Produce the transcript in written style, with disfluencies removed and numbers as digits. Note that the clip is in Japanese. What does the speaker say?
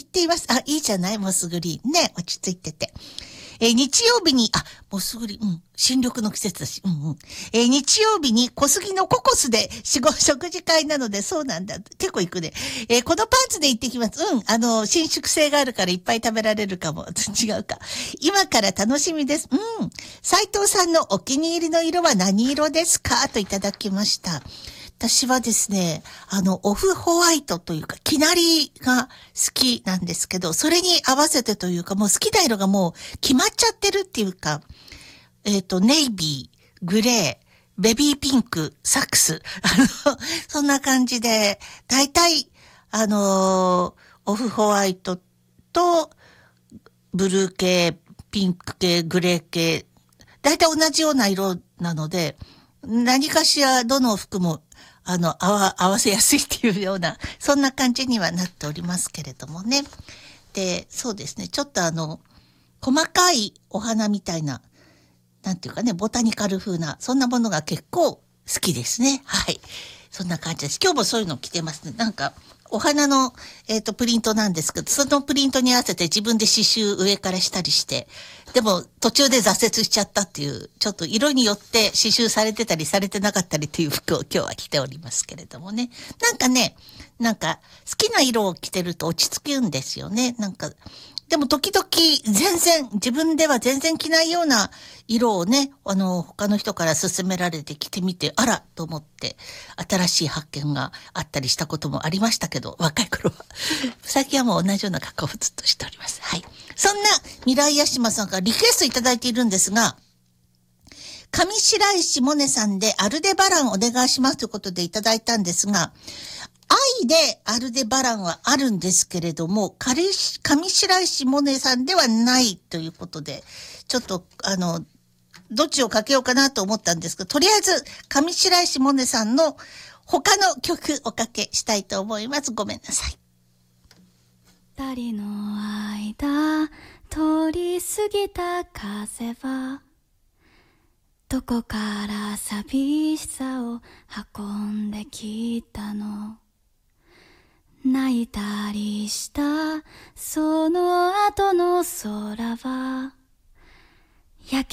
ています。あ、いいじゃない、モスグリーンね。落ち着いてて。日曜日に、モスグリーン、新緑の季節だし、日曜日に小杉のココスで食事会なので、そうなんだ。結構行くね。このパンツで行ってきます。伸縮性があるからいっぱい食べられるかも。違うか。今から楽しみです。斉藤さんのお気に入りの色は何色ですかといただきました。私はですね、オフホワイトというか、生成りが好きなんですけど、それに合わせてというか、もう好きな色がもう決まっちゃってるっていうか、ネイビー、グレー、ベビーピンク、サックス。そんな感じで、だいたい、オフホワイトと、ブルー系、ピンク系、グレー系、だいたい同じような色なので、何かしらどの服も合わせやすいっていうような、そんな感じにはなっておりますけれどもね。で、そうですね。ちょっと細かいお花みたいな、なんていうかね、ボタニカル風な、そんなものが結構好きですね。はい。そんな感じです。今日もそういうの着てますね。なんか、お花の、プリントなんですけど、そのプリントに合わせて自分で刺繍上からしたりして、でも途中で挫折しちゃったっていう、ちょっと色によって刺繍されてたりされてなかったりっていう服を今日は着ておりますけれどもね。なんか好きな色を着てると落ち着くんですよね。でも時々自分では全然着ないような色をね、他の人から勧められて着てみて、あらと思って、新しい発見があったりしたこともありましたけど、若い頃は。最近はもう同じような格好をずっとしております。はい。そんな未来屋島さんからリクエストいただいているんですが、上白石萌音さんでアルデバランお願いしますということでいただいたんですが、愛でアルデバランはあるんですけれども、上白石萌音さんではないということで、ちょっとどっちをかけようかなと思ったんですけど、とりあえず上白石萌音さんの他の曲おかけしたいと思います。ごめんなさい。 二人の間通り過ぎた風はどこから寂しさを運んできたの。泣いたりしたその後の空は焼け